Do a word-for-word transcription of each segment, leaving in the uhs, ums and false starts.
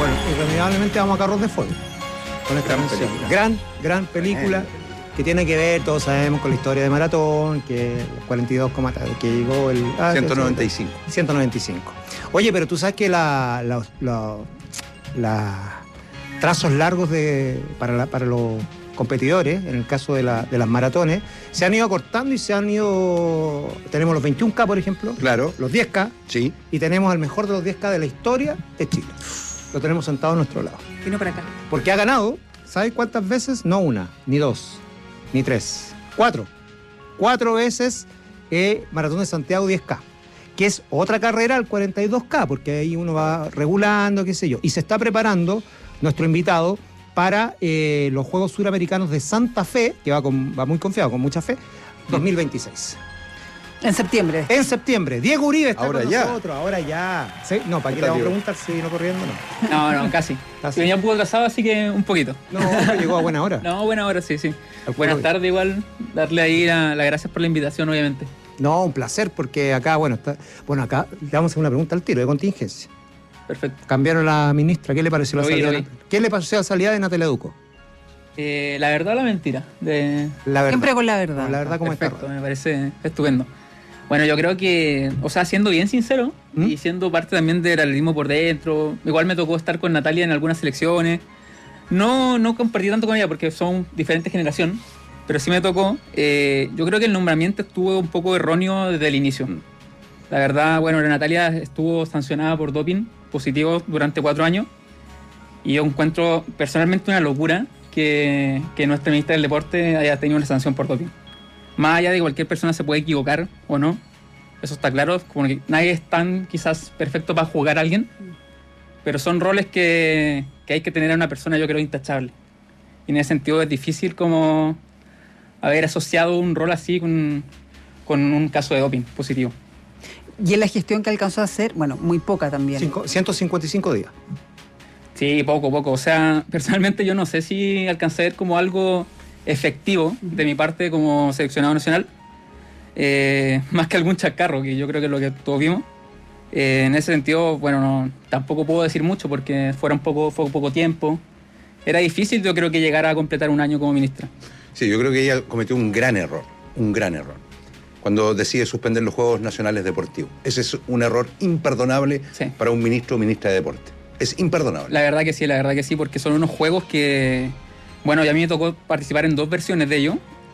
bueno, irremediablemente vamos a Carros de Fuego. Con esta Gran canción. película. Gran, gran película. Bueno. Que tiene que ver, todos sabemos, con la historia de Maratón, que cuarenta y dos, que llegó el... Ah, ciento noventa y cinco. ciento noventa y cinco. Oye, pero tú sabes que la, la, la, la trazos largos de, para, la, para los competidores, en el caso de, la, de las maratones, se han ido acortando y se han ido... Tenemos los veintiún K, por ejemplo. Claro. Los diez K. Sí. Y tenemos al mejor de los diez K de la historia de Chile. Lo tenemos sentado a nuestro lado. Vino para acá. Porque ha ganado, ¿sabes cuántas veces? No una, ni dos, ni tres. Cuatro. Cuatro veces eh, Maratón de Santiago diez K. Que es otra carrera al cuarenta y dos K, porque ahí uno va regulando, qué sé yo. Y se está preparando nuestro invitado para eh, los Juegos Suramericanos de Santa Fe, que va, con, va muy confiado, con mucha fe, dos mil veintiséis. En septiembre. En septiembre. Diego Uribe está Ahora con ya. nosotros, ahora ya. ¿Sí? No, ¿para qué le vamos a preguntar si vino corriendo? No. No, no, casi. Casi. Venía un poco atrasado, así que un poquito. No, no llegó a buena hora. No, buena hora, sí, sí. Al Buenas puro- tardes, igual. Darle ahí las la gracias por la invitación, obviamente. No, un placer, porque acá, bueno, está, bueno, acá le vamos a hacer una pregunta al tiro de contingencia. Perfecto. Cambiaron la ministra, ¿qué le pareció la Lo vi, salida? lo de vi. Nat- ¿Qué le pareció la salida de Natalia Duco? Eh, la verdad o la mentira. De... La verdad. Siempre con la verdad. Con la verdad como está. Perfecto, me parece estupendo. Bueno, yo creo que, o sea, siendo bien sincero ¿Mm? y siendo parte también del atletismo por dentro, igual me tocó estar con Natalia en algunas selecciones. No, no compartí tanto con ella porque son diferentes generaciones, pero sí me tocó. Eh, yo creo que el nombramiento estuvo un poco erróneo desde el inicio. La verdad, bueno, la Natalia estuvo sancionada por doping positivo durante cuatro años y yo encuentro personalmente una locura que, que nuestra ministra del Deporte haya tenido una sanción por doping. Más allá de que cualquier persona se puede equivocar o no, eso está claro, como que nadie es tan quizás perfecto para jugar a alguien, pero son roles que, que hay que tener a una persona, yo creo, intachable. Y en ese sentido es difícil como haber asociado un rol así con, con un caso de doping positivo. Y en la gestión que alcanzó a hacer, bueno, muy poca también. Cinco- ciento cincuenta y cinco días. Sí, poco, poco. O sea, personalmente yo no sé si alcancé a ver como algo efectivo de mi parte como seleccionado nacional, eh, más que algún chacarro, que yo creo que es lo que todos vimos. Eh, en ese sentido, bueno, no, tampoco puedo decir mucho porque fuera un poco, fue poco tiempo. Era difícil, yo creo, que llegara a completar un año como ministra. Sí, yo creo que ella cometió un gran error, un gran error, cuando decide suspender los Juegos Nacionales Deportivos. Ese es un error imperdonable Sí. para un ministro o ministra de Deporte. Es imperdonable. La verdad que sí, la verdad que sí, porque son unos juegos que... Bueno, y a mí me tocó participar en dos versiones de ellos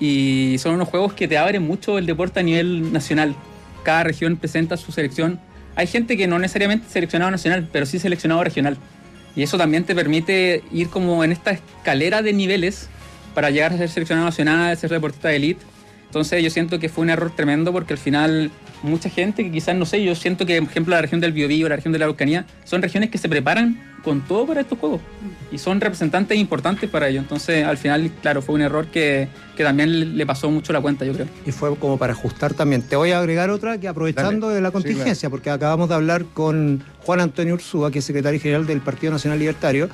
y son unos juegos que te abren mucho el deporte a nivel nacional. Cada región presenta su selección. Hay gente que no necesariamente seleccionado nacional, pero sí seleccionado regional. Y eso también te permite ir como en esta escalera de niveles para llegar a ser seleccionado nacional, ser deportista de élite. Entonces yo siento que fue un error tremendo porque al final mucha gente que quizás, no sé, yo siento que, por ejemplo, la región del Biobío, la región de la Araucanía, son regiones que se preparan con todo para estos juegos y son representantes importantes para ello. Entonces, al final, claro, fue un error que, que también le pasó mucho la cuenta, yo creo. Y fue como para ajustar también. Te voy a agregar otra que aprovechando Dale. de la Sí, contingencia, claro. porque acabamos de hablar con Juan Antonio Ursúa, que es secretario general del Partido Nacional Libertario,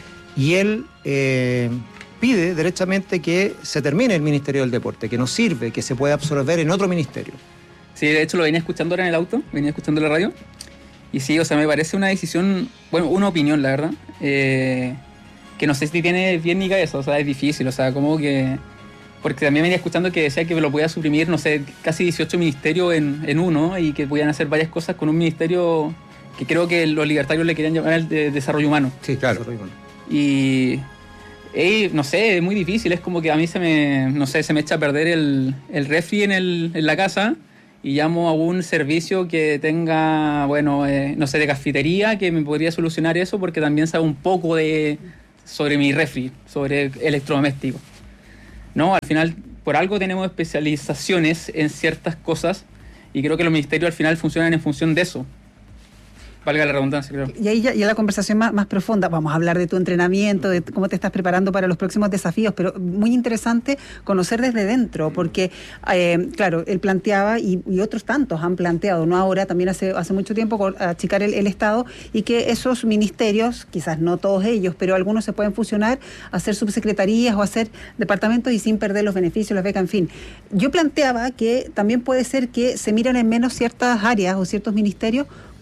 y él eh, pide derechamente que se termine el Ministerio del Deporte, que nos sirve, que se pueda absorber en otro ministerio. Sí, de hecho lo venía escuchando ahora en el auto, venía escuchando la radio. Y sí, o sea, me parece una decisión, bueno, una opinión, la verdad, eh, que no sé si tiene bien ni cabeza, o sea, es difícil, o sea, como que... Porque también venía escuchando que decía que lo podía suprimir, no sé, casi dieciocho ministerios en, en uno y que podían hacer varias cosas con un ministerio que creo que los libertarios le querían llamar el de desarrollo humano. Sí, Claro. eso, bueno. Y... eh, no sé, es muy difícil, es como que a mí se me, no sé, se me echa a perder el, el refri en, el, en la casa y llamo a un servicio que tenga, bueno, eh, no sé, de cafetería que me podría solucionar eso porque también sabe un poco de sobre mi refri, sobre electrodomésticos. No, al final, por algo tenemos especializaciones en ciertas cosas y creo que los ministerios al final funcionan en función de eso. Valga la redundancia, creo. Y ahí ya, ya la conversación más, más profunda, vamos a hablar de tu entrenamiento, de cómo te estás preparando para los próximos desafíos, pero muy interesante conocer desde dentro, porque, eh, claro, él planteaba, y, y otros tantos han planteado, no ahora, también hace, hace mucho tiempo, con- achicar el, el Estado, y que esos ministerios, quizás no todos ellos, pero algunos se pueden fusionar, hacer subsecretarías o hacer departamentos y sin perder los beneficios, las becas, en fin. Yo planteaba que también puede ser que se miran en menos ciertas áreas o ciertos ministerios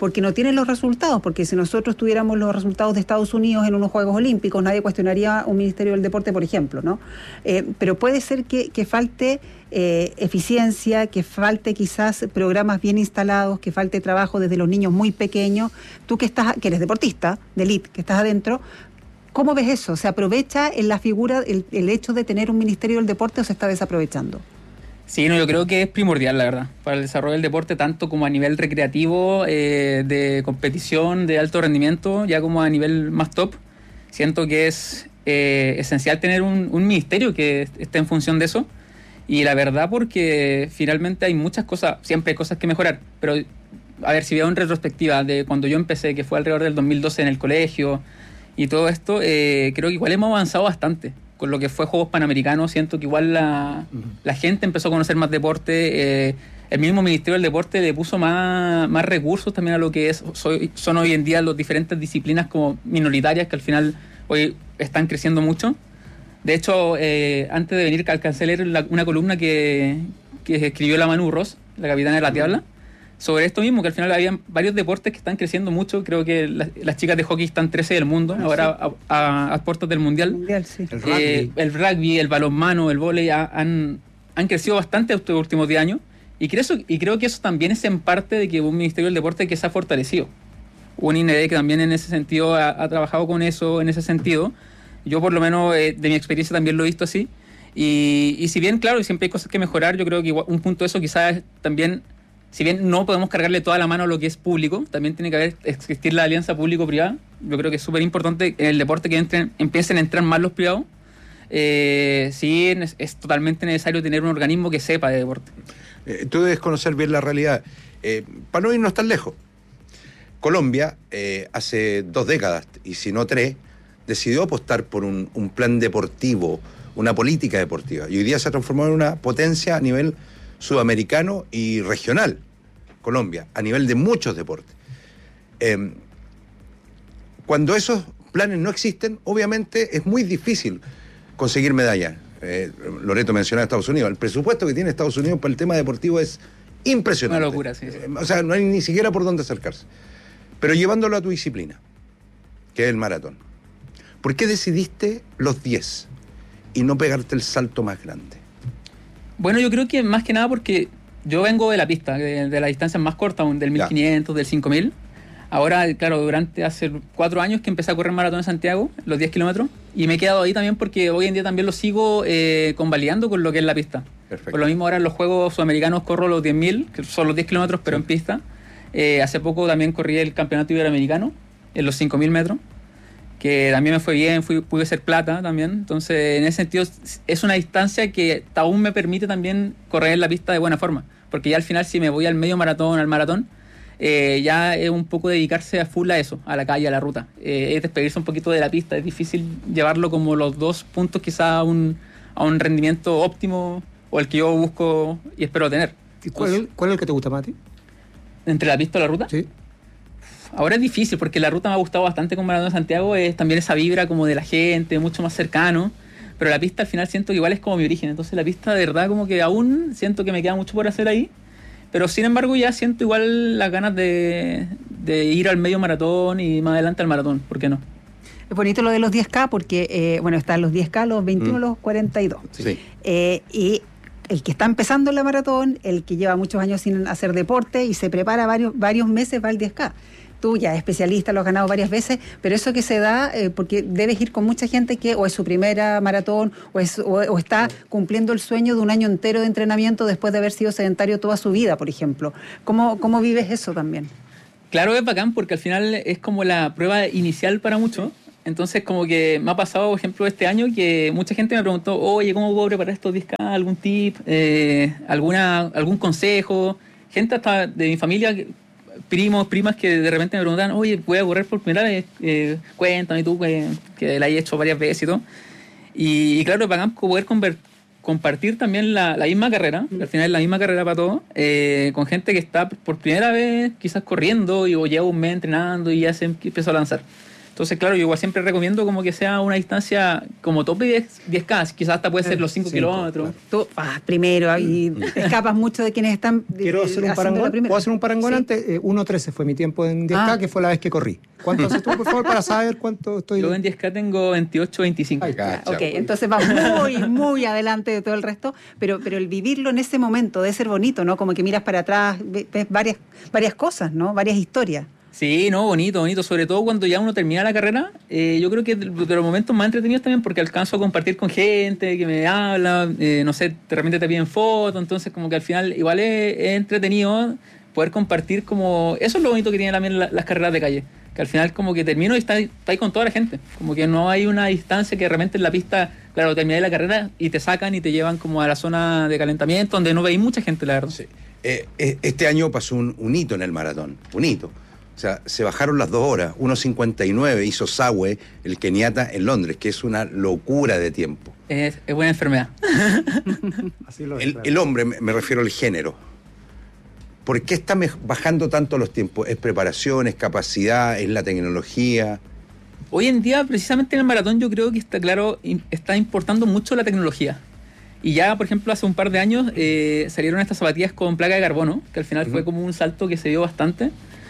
porque no tienen los resultados, porque si nosotros tuviéramos los resultados de Estados Unidos en unos Juegos Olímpicos, nadie cuestionaría un Ministerio del Deporte, por ejemplo, ¿no? Eh, pero puede ser que, que falte eh, eficiencia, que falte quizás programas bien instalados, que falte trabajo desde los niños muy pequeños. Tú que estás, que eres deportista de élite, que estás adentro, ¿cómo ves eso? ¿Se aprovecha en la figura el, el hecho de tener un Ministerio del Deporte o se está desaprovechando? Sí, no, yo creo que es primordial, la verdad, para el desarrollo del deporte, tanto como a nivel recreativo, eh, de competición, de alto rendimiento, ya como a nivel más top. Siento que es eh, esencial tener un, un ministerio que esté en función de eso. Y la verdad, porque finalmente hay muchas cosas, siempre hay cosas que mejorar, pero a ver, si veo en retrospectiva de cuando yo empecé, que fue alrededor del dos mil doce en el colegio y todo esto, eh, creo que igual hemos avanzado bastante. Con lo que fue Juegos Panamericanos, siento que igual la, uh-huh. la gente empezó a conocer más deporte, eh, el mismo Ministerio del Deporte le puso más, más recursos también a lo que es soy, son hoy en día las diferentes disciplinas como minoritarias que al final hoy están creciendo mucho. De hecho, eh, antes de venir alcancé a leer la, una columna que, que escribió la Manu Ross, la capitana de la Tabla, uh-huh. sobre esto mismo, que al final había varios deportes que están creciendo mucho. Creo que la, las chicas de hockey están trece del mundo, ah, ahora sí. a, a, a puertas del Mundial. mundial sí. el, rugby. Eh, el rugby, el balonmano, el vóley ha, han, han crecido bastante estos últimos diez años. Y creo, y creo que eso también es en parte de que un Ministerio del Deporte que se ha fortalecido. Un I N D que también en ese sentido ha, ha trabajado con eso, en ese sentido. Yo por lo menos eh, de mi experiencia también lo he visto así. Y, y si bien, claro, siempre hay cosas que mejorar, yo creo que igual, un punto de eso quizás es también... Si bien no podemos cargarle toda la mano a lo que es público, también tiene que haber, existir la alianza público-privada. Yo creo que es súper importante en el deporte que entren, empiecen a entrar más los privados. Eh, sí, es, es totalmente necesario tener un organismo que sepa de deporte. Eh, tú debes conocer bien la realidad. Eh, para no irnos tan lejos, Colombia, eh, hace dos décadas, y si no tres, decidió apostar por un, un plan deportivo, una política deportiva. Y hoy día se ha transformado en una potencia a nivel sudamericano y regional, Colombia, a nivel de muchos deportes. Eh, cuando esos planes no existen, obviamente es muy difícil conseguir medallas. Eh, Loreto mencionaba a Estados Unidos. El presupuesto que tiene Estados Unidos para el tema deportivo es impresionante. Una locura, sí. sí. Eh, o sea, no hay ni siquiera por dónde acercarse. Pero llevándolo a tu disciplina, que es el maratón, ¿por qué decidiste los diez y no pegarte el salto más grande? Bueno, yo creo que más que nada porque yo vengo de la pista, de, de las distancias más cortas, del mil quinientos, ya. del cinco mil. Ahora, claro, durante hace cuatro años que empecé a correr maratón en Santiago, los diez kilómetros, y me he quedado ahí también porque hoy en día también lo sigo eh, convalidando con lo que es la pista. Perfecto. Por lo mismo ahora en los Juegos Sudamericanos corro los diez mil, que son los diez kilómetros, pero sí. en pista. Eh, hace poco también corrí el Campeonato Iberoamericano en los cinco mil metros, que también me fue bien, fui, pude ser plata también. Entonces, en ese sentido, es una distancia que aún me permite también correr en la pista de buena forma. Porque ya al final, si me voy al medio maratón, al maratón, eh, ya es un poco dedicarse a full a eso, a la calle, a la ruta. Eh, es despedirse un poquito de la pista. Es difícil llevarlo como los dos puntos quizá a un, a un rendimiento óptimo o el que yo busco y espero tener. ¿Y cuál, Entonces, cuál es el que te gusta, Mati? ¿Entre la pista o la ruta? Sí. Ahora es difícil porque la ruta me ha gustado bastante con Maratón de Santiago, es también esa vibra como de la gente, mucho más cercano, pero la pista al final siento que igual es como mi origen, entonces la pista de verdad como que aún siento que me queda mucho por hacer ahí, pero sin embargo ya siento igual las ganas de, de ir al medio maratón y más adelante al maratón, ¿por qué no? Es bonito lo de los diez K porque, eh, bueno, están los diez K, los veintiuno, mm. los cuarenta y dos. Sí. Eh, y el que está empezando en la maratón, el que lleva muchos años sin hacer deporte y se prepara varios, varios meses va al diez K. Tú ya especialista, lo has ganado varias veces, pero eso que se da eh, porque debes ir con mucha gente que o es su primera maratón o, es, o, o está cumpliendo el sueño de un año entero de entrenamiento después de haber sido sedentario toda su vida, por ejemplo. ¿Cómo, cómo vives eso también? Claro, es bacán porque al final es como la prueba inicial para muchos. Entonces como que me ha pasado, por ejemplo, este año que mucha gente me preguntó, oye, ¿cómo puedo preparar estos diez K? ¿Algún tip? Eh, alguna, ¿Algún consejo? Gente hasta de mi familia, primos, primas que de repente me preguntan, oye, voy a correr por primera vez, eh, cuéntame tú que, que la he hecho varias veces y todo. Y, y claro, es bacán poder conver- compartir también la, la misma carrera, que al final es la misma carrera para todos, eh, con gente que está por primera vez quizás corriendo y o lleva un mes entrenando y ya se empieza a lanzar. Entonces, claro, yo igual siempre recomiendo como que sea una distancia como tope diez, diez K, quizás hasta puede ser los cinco kilómetros. Claro. Tú vas primero y escapas mucho de quienes están. Quiero eh, hacer un haciendo parangón. la primera. ¿Puedo hacer un parangón Sí. antes? Eh, uno trece fue mi tiempo en diez K, Ah. que fue la vez que corrí. ¿Cuánto haces tú, por favor, para saber cuánto estoy? Yo en diez K tengo veintiocho, veinticinco. Ay, Cacha, Ok, pues. entonces va muy, muy adelante de todo el resto, pero, pero el vivirlo en ese momento debe ser bonito, ¿no? Como que miras para atrás, ve- ves varias, varias cosas, ¿no? Varias historias. Sí, no, bonito, bonito. Sobre todo cuando ya uno termina la carrera, eh, yo creo que de, de los momentos más entretenidos también porque alcanzo a compartir con gente que me habla, eh, no sé, de repente te piden fotos, entonces como que al final igual es, es entretenido poder compartir como... Eso es lo bonito que tienen también la- las carreras de calle, que al final como que termino y está, está ahí con toda la gente, como que no hay una distancia que de repente en la pista, claro, terminé la carrera y te sacan y te llevan como a la zona de calentamiento donde no veis mucha gente, la verdad. Sí. Eh, eh, este año pasó un, un hito en el maratón, un hito. O sea, se bajaron las dos horas, uno cincuenta y nueve hizo Sawe, el keniata, en Londres, que es una locura de tiempo. Es, es buena enfermedad. Así lo es, El, claro. el hombre, me me refiero al género. ¿Por qué está mej- bajando tanto los tiempos? ¿Es preparación, es capacidad, es la tecnología? Hoy en día, precisamente en el maratón, yo creo que está claro, im- está importando mucho la tecnología. Y ya, por ejemplo, hace un par de años eh, salieron estas zapatillas con placa de carbono, que al final Ujú. fue como un salto que se dio bastante.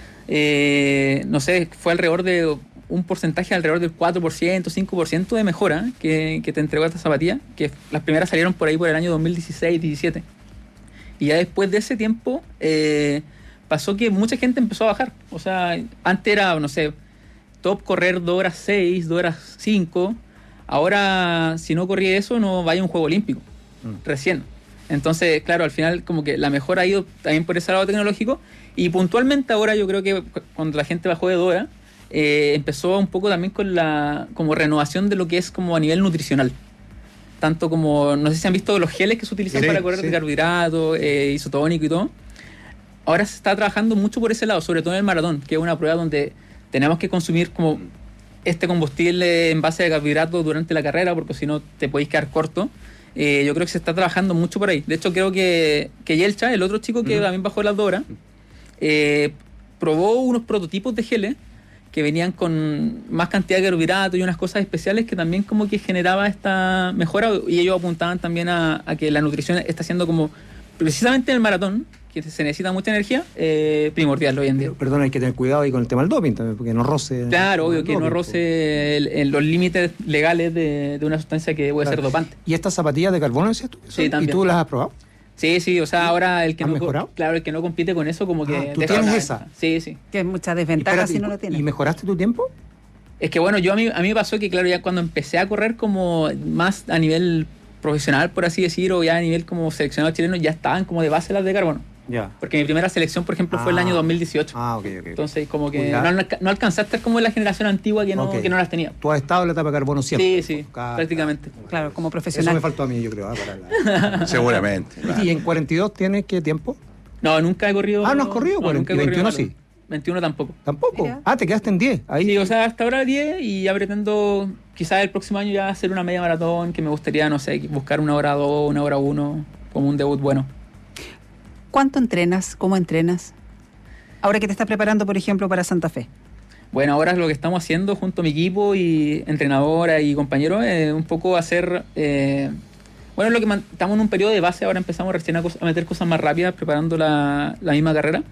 Eh, no sé, fue alrededor de un porcentaje alrededor del cuatro por ciento, cinco por ciento de mejora que, que te entregó esta zapatilla, que las primeras salieron por ahí por el año dos mil dieciséis diecisiete. Y ya después de ese tiempo eh, pasó que mucha gente empezó a bajar. O sea, antes era, no sé, top correr dos horas seis, dos horas cinco. Ahora, si no corría eso, no vaya a un juego olímpico. Mm. Recién. Entonces, claro, al final como que la mejora ha ido también por ese lado tecnológico. Y puntualmente ahora yo creo que cu- cuando la gente bajó de dos horas, eh, empezó un poco también con la como renovación de lo que es como a nivel nutricional. Tanto como, no sé si han visto los geles que se utilizan Sí, para correr sí. de carbohidratos, eh, isotónico y todo. Ahora se está trabajando mucho por ese lado, sobre todo en el maratón, que es una prueba donde tenemos que consumir como este combustible en base de carbohidratos durante la carrera, porque si no te podéis quedar corto. Eh, yo creo que se está trabajando mucho por ahí. De hecho, creo que, que Yelcha, el otro chico que Ujú. también bajó las dos horas, eh, probó unos prototipos de geles que venían con más cantidad de carbohidratos y unas cosas especiales que también como que generaba esta mejora, y ellos apuntaban también a, a que la nutrición está siendo como, precisamente en el maratón, que se necesita mucha energía, eh, primordial hoy en día. Pero, perdón, hay que tener cuidado ahí con el tema del doping también, porque no roce. Claro, obvio el que no doping, roce el- el- los límites legales de, de una sustancia que puede Claro. ser dopante. ¿Y estas zapatillas de carbono, decías tú? Sí, ¿Y también. tú las has probado? Sí, sí, o sea, ahora el que ¿Han no co- mejorado? claro, el que no compite con eso como que Ah, ¿tú deja tienes la esa? ventaja. Sí, sí. Que es mucha desventaja Espérate, si no ¿y- lo tienes. ¿Y mejoraste tu tiempo? Es que bueno, yo a mí, a mí me pasó que claro, ya cuando empecé a correr como más a nivel profesional, por así decir, o ya a nivel como seleccionado chileno, ya estaban como de base las de carbono. Ya. Porque mi primera selección, por ejemplo, fue el Ah. año dos mil dieciocho. Ah, ok, ok. Entonces, como que Ya. no, no alcanzaste a estar como en la generación antigua que no, Ok. que no las tenía. Tú has estado en la etapa de carbono siempre. Sí, sí, Cada- prácticamente. Claro, como Eso profesional. me faltó a mí, yo creo. ah, para la- Seguramente. ¿Y en cuarenta y dos tienes qué tiempo? No, nunca he corrido. Ah, ¿no has corrido? No, nunca he ¿Y veintiuno corrido sí? veintiuno tampoco. Tampoco. Mira. Ah, te quedaste en diez. Ahí. Sí, o sea, hasta ahora diez y ya pretendo quizás el próximo año ya hacer una media maratón que me gustaría, no sé, buscar una hora dos, una hora uno, como un debut bueno. ¿Cuánto entrenas? ¿Cómo entrenas? Ahora que te estás preparando, por ejemplo, para Santa Fe. Bueno, ahora lo que estamos haciendo junto a mi equipo y entrenadora y compañeros es un poco hacer... eh, bueno, lo que man- estamos en un periodo de base, ahora empezamos recién a, cos- a meter cosas más rápidas preparando la, la misma carrera.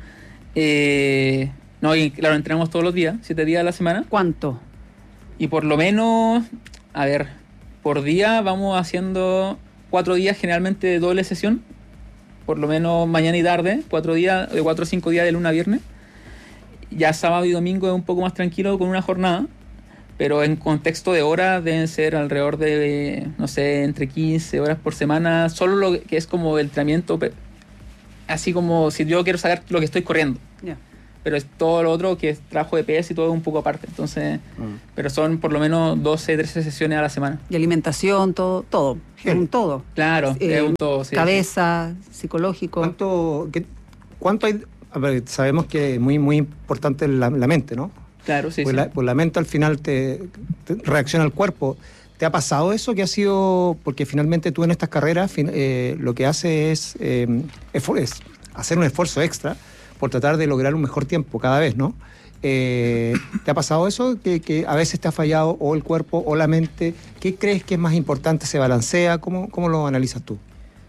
Eh, no, y claro, entrenamos todos los días, siete días a la semana. ¿Cuánto? Y por lo menos, a ver, por día vamos haciendo cuatro días generalmente de doble sesión. Por lo menos mañana y tarde, cuatro días, de cuatro o cinco días de lunes a viernes. Ya sábado y domingo es un poco más tranquilo con una jornada, pero en contexto de horas deben ser alrededor de, no sé, entre quince horas por semana, solo lo que es como el entrenamiento, pe- así como si yo quiero sacar lo que estoy corriendo. Ya. Pero es todo lo otro que es trabajo de peso y todo un poco aparte. Entonces, Mm. pero son por lo menos doce, trece sesiones a la semana. Y alimentación, todo, todo. Es un todo. Claro, Eh, es un todo. Sí, Cabeza, psicológico. ¿Cuánto, qué- cuánto hay? A ver, sabemos que es muy, muy importante la, la mente, ¿no? sí. Claro, sí, pues, sí. La, pues la mente al final te, te reacciona al cuerpo. ¿Te ha pasado eso que ha sido, porque finalmente tú en estas carreras fin- eh, lo que haces es, eh, esfor- es hacer un esfuerzo extra por tratar de lograr un mejor tiempo cada vez, ¿no? Eh, ¿Te ha pasado eso? Que, que a veces te ha fallado o el cuerpo o la mente. ¿Qué crees que es más importante? ¿Se balancea? ¿Cómo, cómo lo analizas tú?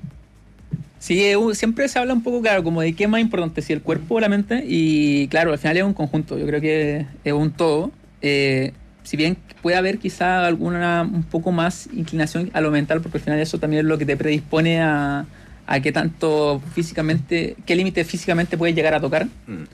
Sí, eh, siempre se habla un poco, claro, como de qué es más importante, si el cuerpo o la mente. Y claro, al final es un conjunto. Yo creo que es un todo. Eh, si bien puede haber quizá alguna un poco más inclinación a lo mental, porque al final eso también es lo que te predispone a, a qué tanto físicamente, qué límite físicamente puedes llegar a tocar. Mm.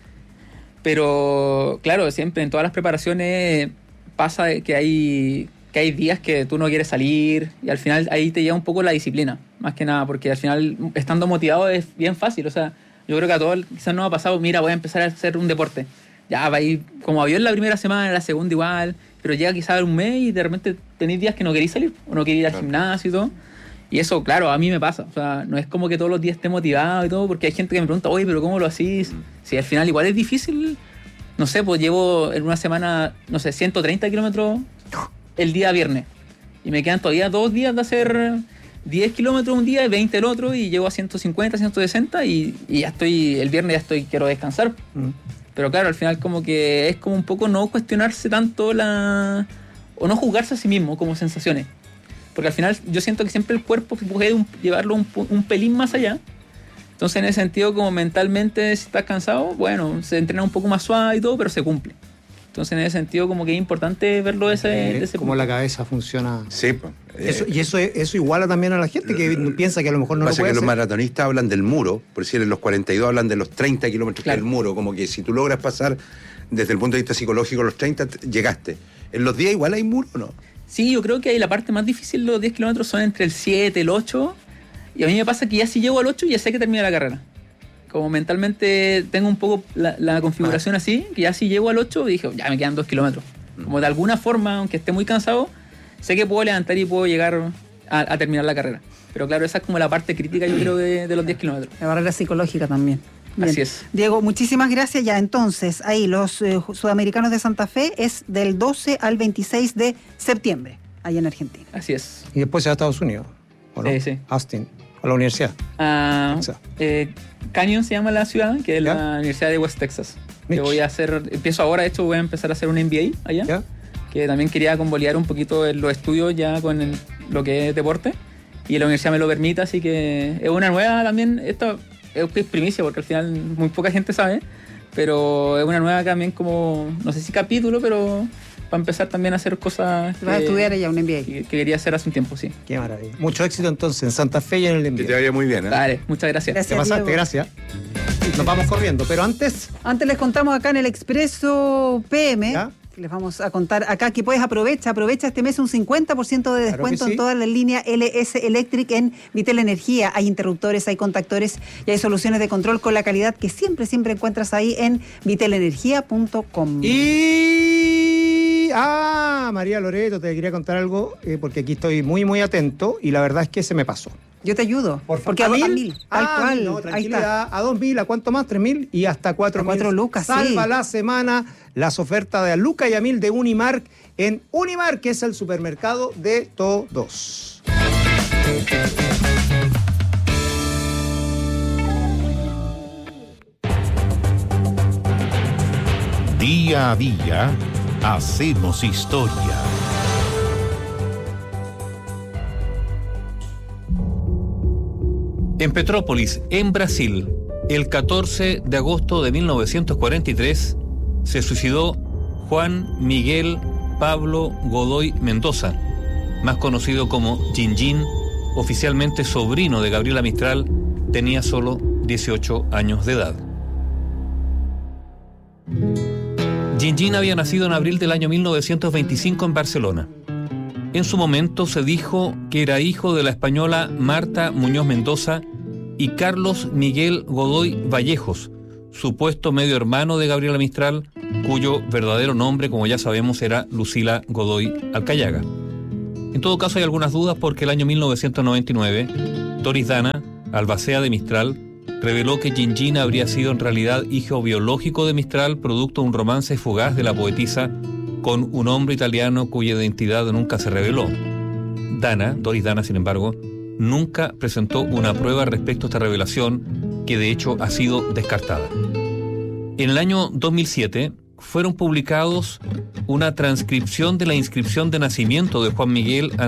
Pero claro, siempre en todas las preparaciones pasa que hay, que hay días que tú no quieres salir y al final ahí te lleva un poco la disciplina, más que nada, porque al final estando motivado es bien fácil. O sea, yo creo que a todos quizás nos ha pasado, mira, voy a empezar a hacer un deporte. Ya va a ir como avión la primera semana, la segunda igual, pero llega quizás un mes y de repente tenéis días que no queréis salir o no queréis ir al gimnasio y todo. Y eso, claro, a mí me pasa. O sea, no es como que todos los días esté motivado y todo, porque hay gente que me pregunta, oye, pero ¿cómo lo hacís? Si al final igual es difícil. No sé, pues llevo en una semana, no sé, ciento treinta kilómetros el día viernes. Y me quedan todavía dos días de hacer diez kilómetros un día y veinte el otro, y llego a ciento cincuenta, ciento sesenta y, y ya estoy, el viernes ya estoy, quiero descansar. Mm. Pero claro, al final como que es como un poco no cuestionarse tanto la... o no juzgarse a sí mismo como sensaciones. Porque al final yo siento que siempre el cuerpo puede un, llevarlo un, un pelín más allá. Entonces en ese sentido, como mentalmente si estás cansado, bueno, se entrena un poco más suave y todo, pero se cumple. Entonces en ese sentido como que es importante verlo de ese, de ese Cómo punto. la cabeza funciona. Sí, pues. Eh, eso, y eso, eso iguala también a la gente que lo, piensa que a lo mejor no lo pasa puede que hacer. Los maratonistas hablan del muro, por decir en los cuarenta y dos hablan de los treinta kilómetros claro. del muro, como que si tú logras pasar desde el punto de vista psicológico los treinta, llegaste. ¿En los diez igual hay muro o no? Sí, yo creo que ahí la parte más difícil de los diez kilómetros son entre el siete, el ocho, y a mí me pasa que ya si llego al ocho ya sé que termino la carrera. Como mentalmente tengo un poco la, la configuración ah. así, que ya si llego al ocho dije, ya me quedan dos kilómetros. Como de alguna forma, aunque esté muy cansado, sé que puedo levantar y puedo llegar a, a terminar la carrera. Pero claro, esa es como la parte crítica, yo creo, de, de los diez kilómetros. La barrera psicológica también. Bien. Así es. Diego, muchísimas gracias. Ya, entonces, ahí los eh, sudamericanos de Santa Fe es del doce al veintiséis de septiembre, allá en Argentina. Así es. Y después se va a Estados Unidos, ¿o no? Sí, sí. Austin, a la universidad. Ah, Texas. eh, Canyon se llama la ciudad, que es ¿Ya? la Universidad de West Texas. Mitch. Que voy a hacer, empiezo ahora, de hecho voy a empezar a hacer un M B A allá. ¿Ya? Que también quería convaliar un poquito en los estudios ya con el, lo que es deporte. Y la universidad me lo permite, así que es una nueva también. Esto es primicia porque al final muy poca gente sabe, pero es una nueva también como, no sé si capítulo, pero para empezar también a hacer cosas que, vas a estudiar allá un M B A. Que, que quería hacer hace un tiempo, sí. Qué maravilla. Mucho éxito entonces en Santa Fe y en el M B A. Que te vaya muy bien, ¿eh? Dale, muchas gracias. Gracias, Te pasaste, Diego. gracias. Nos vamos corriendo, pero antes... Antes les contamos acá en el Expreso P M, ¿Ya? les vamos a contar acá que puedes aprovechar, aprovecha este mes un cincuenta por ciento de Claro que descuento sí. en toda la línea L S Electric en Vitel Energía. Hay interruptores, hay contactores y hay soluciones de control con la calidad que siempre, siempre encuentras ahí en vitel energía punto com. Y... Ah, María Loreto, te quería contar algo, eh, porque aquí estoy muy, muy atento y la verdad es que se me pasó. Yo te ayudo, Por favor. porque a, ¿A do- a mil? mil, tal Ah, cual, no, ahí está. tranquilidad. A dos mil, ¿a cuánto más? ¿Tres mil? Y hasta cuatro A mil. cuatro lucas, sí. Salva la semana las ofertas de a Luca y a mil de Unimark en Unimark, que es el supermercado de todos. Día a día hacemos historia. En Petrópolis, en Brasil, el catorce de agosto de mil novecientos cuarenta y tres, se suicidó Juan Miguel Pablo Godoy Mendoza, más conocido como Gin-Gin, oficialmente sobrino de Gabriela Mistral, tenía solo dieciocho años de edad. Gin-Gin había nacido en abril del año mil novecientos veinticinco en Barcelona. En su momento se dijo que era hijo de la española Marta Muñoz Mendoza y Carlos Miguel Godoy Vallejos, supuesto medio hermano de Gabriela Mistral, cuyo verdadero nombre, como ya sabemos, era Lucila Godoy Alcayaga. En todo caso hay algunas dudas porque el año mil novecientos noventa y nueve, Doris Dana, albacea de Mistral, reveló que Gin-Gin habría sido en realidad hijo biológico de Mistral, producto de un romance fugaz de la poetisa con un hombre italiano cuya identidad nunca se reveló. Dana, Doris Dana, sin embargo, nunca presentó una prueba respecto a esta revelación, que de hecho ha sido descartada. En el año dos mil siete, fueron publicados una transcripción de la inscripción de nacimiento de Juan Miguel